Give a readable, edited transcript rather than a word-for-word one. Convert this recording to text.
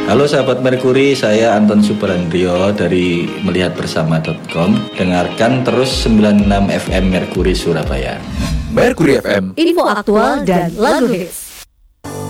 Halo sahabat Merkuri, saya Anton Subrandrio dari melihatbersama.com. Dengarkan terus 96 FM Merkuri Surabaya. Merkuri FM, info aktual dan lagu hits.